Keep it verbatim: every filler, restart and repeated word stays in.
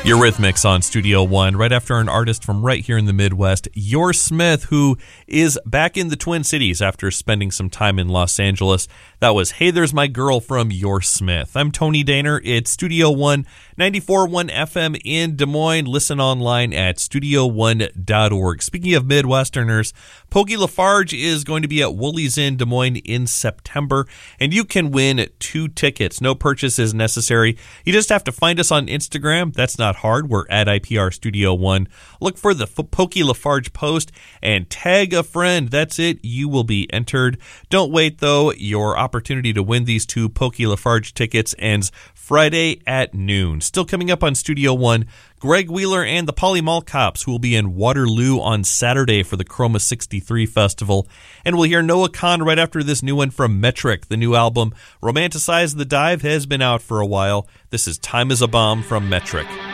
Eurythmics on Studio One, right after an artist from right here in the Midwest, Your Smith, who is back in the Twin Cities after spending some time in Los Angeles. That was Hey There's My Girl from Your Smith. I'm Tony Daner. It's Studio One, ninety-four point one F M in Des Moines. Listen online at studio one dot org. Speaking of Midwesterners, Pokey Lafarge is going to be at Woolies in Des Moines in September, and you can win two tickets. No purchase is necessary. You just have to find us on Instagram. That's not hard. We're at I P R Studio One. Look for the F- Pokey Lafarge post and tag a friend. That's it. You will be entered. Don't wait, though. Your opportunity to win these two Pokey Lafarge tickets ends Friday at noon. Still coming up on Studio One, Greg Wheeler and the Poly Mall Cops, who will be in Waterloo on Saturday for the Chroma sixty-three Festival. And we'll hear Noah Kahan right after this new one from Metric. The new album, Romanticize the Dive, has been out for a while. This is Time is a Bomb from Metric.